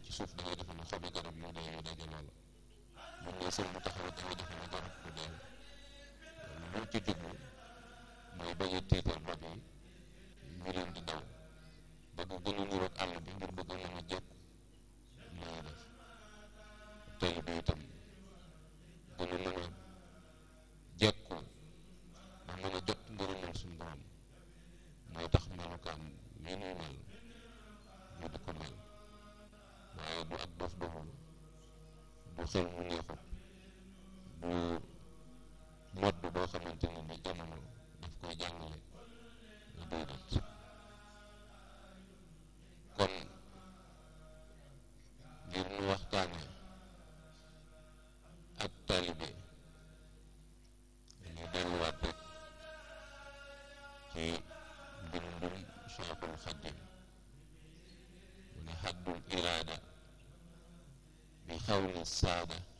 ci suuf da ngay defe ne xobi garab yu dee yu dajaloo la buñ ne sël mu taxaw da ngay defe ne garab bu dee lu ci jublu mooy bañ a tiital rab yi ñu leen di daw ba du gën a niroog àll bi ngir bëgg a mën a jekk lay def tey bi itam gën a mën a jekku ba mën a jot ngërëmal suñu borom mooy tax melukaan yi nuy mel ñu di ko mel waaye du ak dof doful du xel mu neexut du modd boo xamante ne ni jamono daf koy jàngale déedéet kon ngir nu waxtaane ak taalibe dañuy delluwaat rek ci mbindum Cheikhul Xadim mu ne haddul iraada bi xawli saada